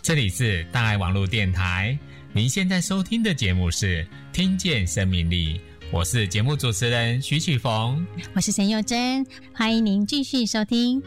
这里是大爱网络电台，您现在收听的节目是听见生命力，我是节目主持人徐启逢， 我是陈佑珍，欢迎您继续收听。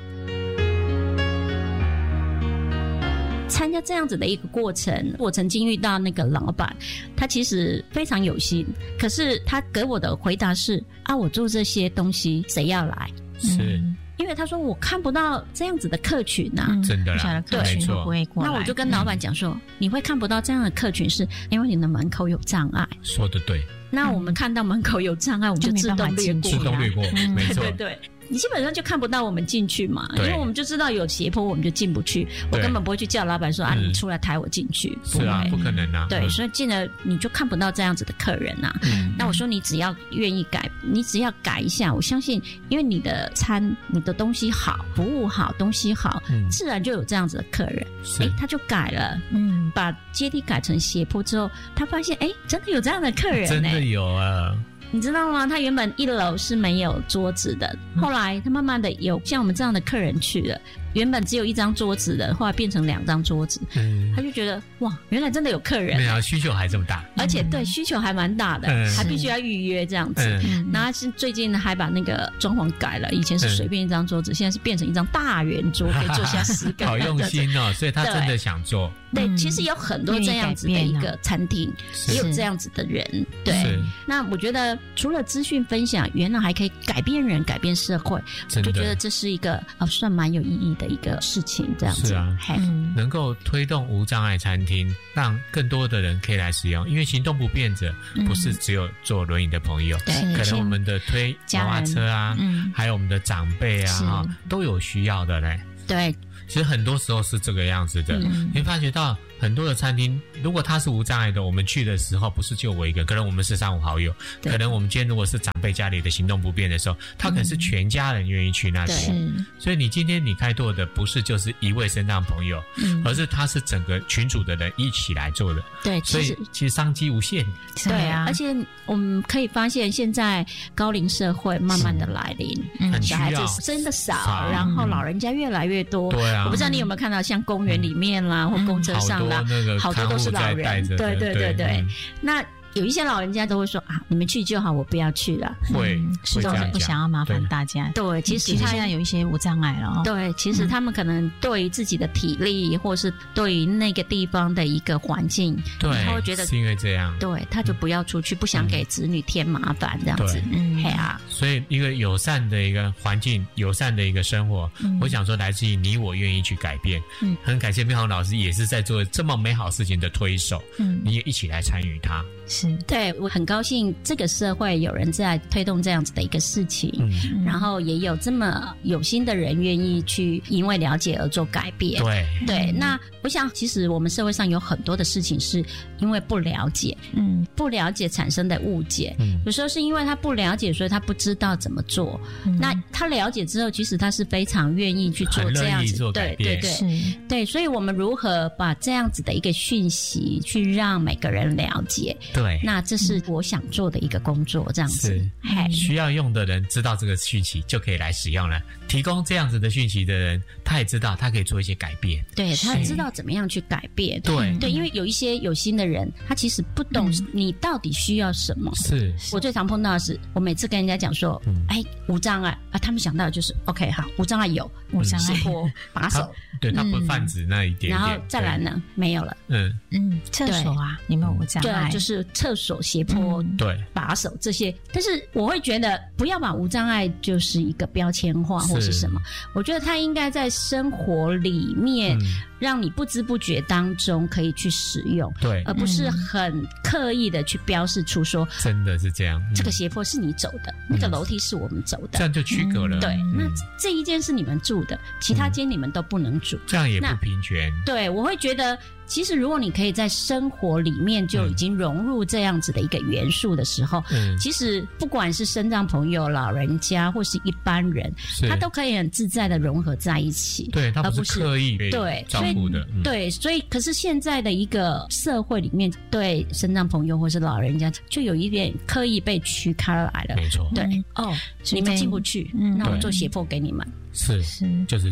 参加这样子的一个过程，我曾经遇到那个老板，他其实非常有心，可是他给我的回答是啊，我做这些东西谁要来？ 是因为他说我看不到这样子的客群啊， 真的啦， 对， 没错。 那我就跟老板讲说，你会看不到这样的客群，是因为你的门口有障碍。 说得对。 那我们看到门口有障碍，我们就自动略过， 自动略过，没错， 对对对。你基本上就看不到我们进去嘛，因为我们就知道有斜坡，我们就进不去。我根本不会去叫老板说啊，你出来抬我进去。 是啊，不可能啊。 对，所以进了你就看不到这样子的客人啊。那我说你只要愿意改，你只要改一下，我相信，因为你的你的东西好，服务好，东西好，自然就有这样子的客人。他就改了，把阶梯改成斜坡之后，他发现真的有这样的客人， 真的有啊。 你知道吗？他原本1楼是没有桌子的，后来他慢慢的有像我们这样的客人去了，原本只有1张桌子的，后来变成2张桌子，他就觉得哇，原来真的有客人， 没有需求还这么大， 而且对需求还蛮大的，还必须要预约这样子。然后是最近还把那个装潢改了，以前是随便1张桌子，现在是变成1张大圆桌，可以坐下10个人。 好用心哦，所以他真的想做。 对，其实有很多这样子的一个餐厅，也有这样子的人。对，那我觉得除了资讯分享，原来还可以改变人、改变社会，我就觉得这是一个算蛮有意义的一个事情。这样子是啊，能够推动无障碍餐厅，让更多的人可以来使用。因为行动不便者不是只有坐轮椅的朋友，可能我们的推娃娃车啊，还有我们的长辈啊，都有需要的嘞。 对。 其实很多时候是这个样子的，你发觉到很多的餐厅，如果它是无障碍的，我们去的时候不是就我一个，可能我们是3、5好友，可能我们今天如果是长辈家里的行动不便的时候，他可能是全家人愿意去那里。所以你今天你开拓的不是就是一位身障朋友，而是他是整个群组的人一起来做的。对，所以其实商机无限。 对啊，而且我们可以发现现在高龄社会慢慢的来临，小孩子真的少，然后老人家越来越多。对啊，我不知道你有没有看到像公园里面啦，或公车上啦，好多都是老人。对对对对，那有一些老人家都会说啊，你们去就好，我不要去了。 是都是不想要麻烦大家。 对，其实现在有一些无障碍了。 对，其实他们可能对于自己的体力，或是对于那个地方的一个环境， 对， 他会觉得是因为这样， 对，他就不要出去，不想给子女添麻烦这样子。 所以一个友善的一个环境，友善的一个生活，我想说来自于你我愿意去改变。很感谢妙虹老师也是在做这么美好事情的推手，你也一起来参与它。 对，我很高兴这个社会有人在推动这样子的一个事情，然后也有这么有心的人愿意去因为了解而做改变。对，那我想其实我们社会上有很多的事情是因为不了解，不了解产生的误解，有时候是因为他不了解，所以他不知道怎么做。那他了解之后，其实他是非常愿意去做这样子。对，所以我们如何把这样子的一个讯息去让每个人了解？对，那这是我想做的一个工作，这样子。 需要用的人知道这个讯息就可以来使用了。提供这样子的讯息的人，他也知道他可以做一些改变。 对，他知道怎么样去改变。对，因为有一些有心的人，他其实不懂你到底需要什么。我最常碰到的是，我每次跟人家讲说，无障碍啊，他们想到的就是 OK 好，无障碍有，无障碍坡把手， 对，他不泛指那一点点， 然后再来呢没有了。 厕所啊，你们无障碍， 对，就是厕所斜坡，对，把手这些。但是我会觉得，不要把无障碍就是一个标签化或是什么，我觉得它应该在生活里面，让你不知不觉当中可以去使用，对，而不是很刻意的去标示出说， 真的是这样， 这个斜坡是你走的，那个楼梯是我们走的， 这样就区隔了。 对，那这一间是你们住的，其他间你们都不能住， 这样也不平权。 对，我会觉得。其实如果你可以在生活里面就已经融入这样子的一个元素的时候，其实不管是身障朋友、老人家或是一般人，他都可以很自在的融合在一起。 对，他不是刻意被照顾的。 对，所以可是现在的一个社会里面，对身障朋友或是老人家就有一点刻意被区开来了。 没错。 对，你们进不去，那我做胁迫给你们。 是，就是这样。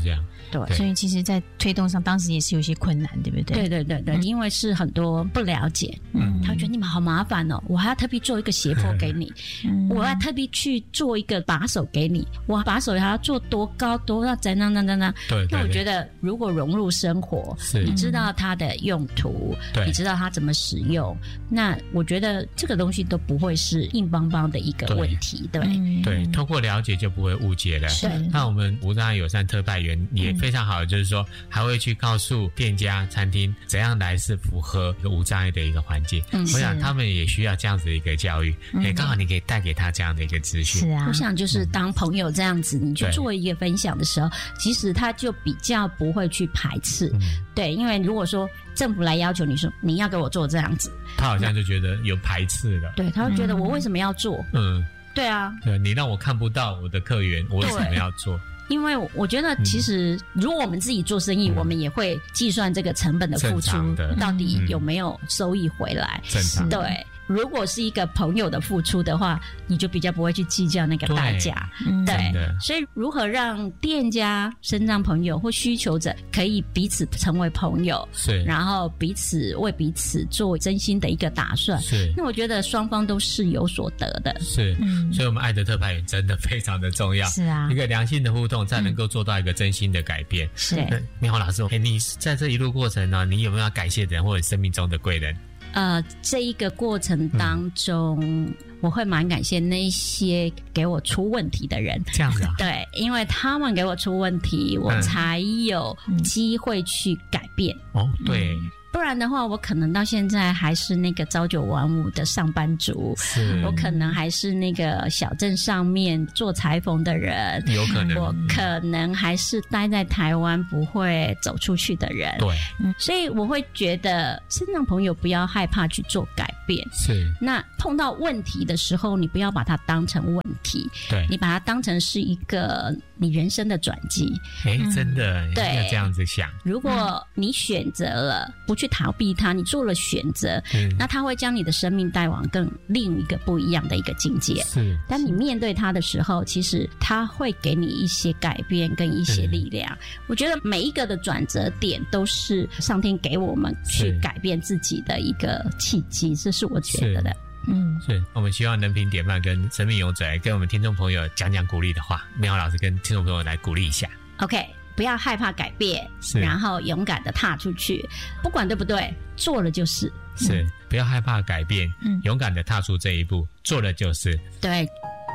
对， 所以其实在推动上当时也是有些困难，对不对？ 对，因为是很多不了解，他觉得你们好麻烦哦，我还要特别做一个斜坡给你，我要特别去做一个把手给你，我把手还要做多高多要怎样。 对， 那我觉得如果融入生活，你知道它的用途，你知道它怎么使用，那我觉得这个东西都不会是硬邦邦的一个问题。 对，透过了解就不会误解了。那我们无障碍友善特派员也非常好，就是说还会去告诉店家餐厅怎样来是符合一个无障碍的一个环境。我想他们也需要这样子的一个教育，刚好你可以带给他这样的一个资讯。 是啊， 我想就是当朋友这样子，你去做一个分享的时候，其实他就比较不会去排斥。对，因为如果说政府来要求你说你要给我做这样子， 他好像就觉得有排斥了。 对，他会觉得我为什么要做？对啊， 对，你让我看不到我的客源，我为什么要做？ 因为我觉得其实如果我们自己做生意，我们也会计算这个成本的付出到底有没有收益回来。 正常。 对，如果是一个朋友的付出的话，你就比较不会去计较那个代价。对，所以如何让店家、身障朋友或需求者可以彼此成为朋友， 是， 然后彼此为彼此做真心的一个打算， 是， 那我觉得双方都是有所得的。 是，所以我们爱的特派员真的非常的重要。 是啊， 一个良性的互动才能够做到一个真心的改变。 是， 妙豪老师，你在这一路过程呢，你有没有要感谢人或者生命中的贵人？ 这一个过程当中，我会蛮感谢那些给我出问题的人。 这样子啊？ 对，因为他们给我出问题，我才有机会去改变。 对。 不然的话，我可能到现在还是那个朝九晚五的上班族，我可能还是那个小镇上面做裁缝的人， 有可能， 我可能还是待在台湾不会走出去的人。 对， 所以我会觉得身障朋友不要害怕去做改变。 是， 那碰到问题的时候，你不要把它当成问题， 对， 你把它当成是一个你人生的转机。 真的，对，要这样子想。 如果你选择了不去逃避它，你做了选择，那它会将你的生命带往另一个不一样的一个境界。 是， 当你面对它的时候，其实它会给你一些改变跟一些力量。我觉得每一个的转折点都是上天给我们去改变自己的一个契机，这是我觉得的。 是，我们希望人品典范跟生命勇者来跟我们听众朋友讲讲鼓励的话。妙豪老师跟听众朋友来鼓励一下。 OK， 不要害怕改变，然后勇敢的踏出去，不管对不对，做了就是。 是，不要害怕改变，勇敢的踏出这一步，做了就是。 对。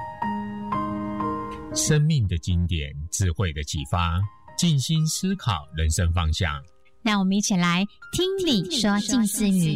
生命的经典，智慧的启发，静心思考人生方向。 让我们一起来听你说静思语。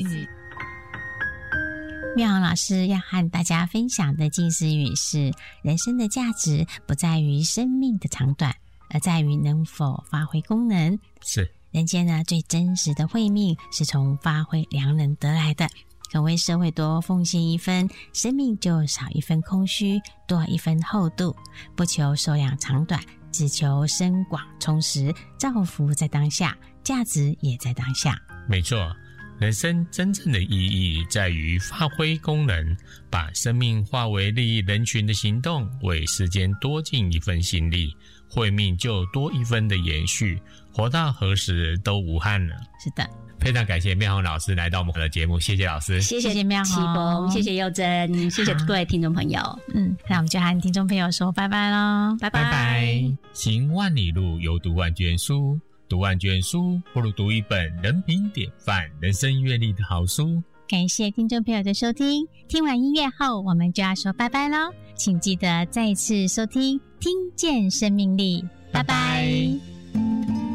妙豪老师要和大家分享的静思语是：人生的价值不在于生命的长短，而在于能否发挥功能。 是， 人间呢最真实的慧命是从发挥良能得来的。肯为社会多奉献一分，生命就少一分空虚，多一分厚度。不求寿养长短，只求深广充实。造福在当下，价值也在当下。 没错，人生真正的意义在于发挥功能，把生命化为利益人群的行动，为世间多尽一份心力，慧命就多一分的延续，活到何时都无憾了。 是的， 非常感谢妙豪老师来到我们的节目，谢谢老师， 谢谢妙豪，谢谢佑珍，谢谢各位听众朋友。 那我们就和听众朋友说拜拜咯， 拜拜。 拜拜。行万里路，犹读万卷书，读万卷书不如读一本人品典范、人生阅历的好书。 感谢听众朋友的收听，听完音乐后我们就要说拜拜咯，请记得再次收听听见生命力，拜拜。